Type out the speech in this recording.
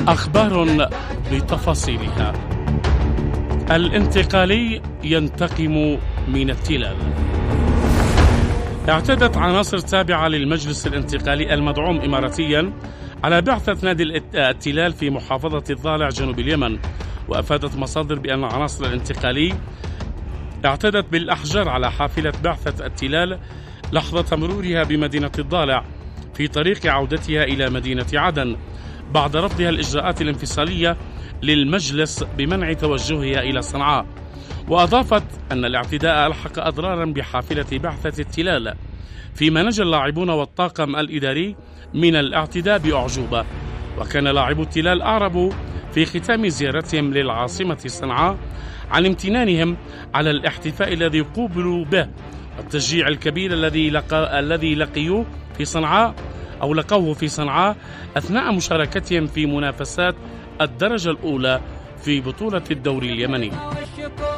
أخبار بتفاصيلها. الانتقالي ينتقم من التلال. اعتدت عناصر تابعة للمجلس الانتقالي المدعوم إماراتيا على بعثة نادي التلال في محافظة الضالع جنوب اليمن، وأفادت مصادر بأن عناصر الانتقالي اعتدت بالأحجار على حافلة بعثة التلال لحظة مرورها بمدينة الضالع في طريق عودتها إلى مدينة عدن بعد رفضها الإجراءات الانفصالية للمجلس بمنع توجهها إلى صنعاء. وأضافت أن الاعتداء ألحق أضرارا بحافلة بعثة التلال، فيما نجا اللاعبون والطاقم الإداري من الاعتداء بأعجوبة. وكان لاعبو التلال أعربوا في ختام زيارتهم للعاصمة صنعاء عن امتنانهم على الاحتفاء الذي قوبلوا به والتشجيع الكبير الذي لقوه في صنعاء أثناء مشاركتهم في منافسات الدرجة الأولى في بطولة الدوري اليمني.